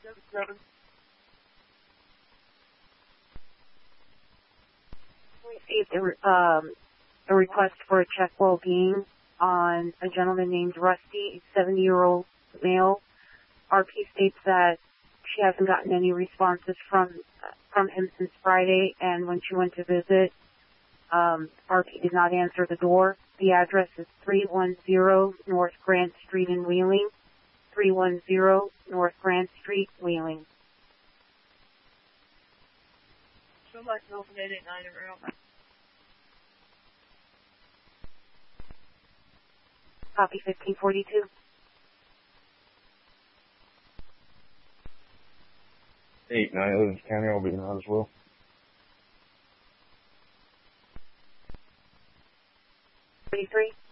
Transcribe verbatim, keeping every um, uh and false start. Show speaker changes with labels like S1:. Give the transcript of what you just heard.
S1: seven seven.
S2: Received a, re- um, a request for a check well-being on a gentleman named Rusty, a seventy-year-old male. R P states that she hasn't gotten any responses from from him since Friday, and when she went to visit, um, R P did not answer the door. The address is three one zero North Grant Street in Wheeling. three one zero North Grant Street, Wheeling.
S1: Somebody open eight eight nine around.
S2: Copy fifteen forty-two.
S3: eight nine Elizabeth County, I'll be around as well.
S2: thirty-three.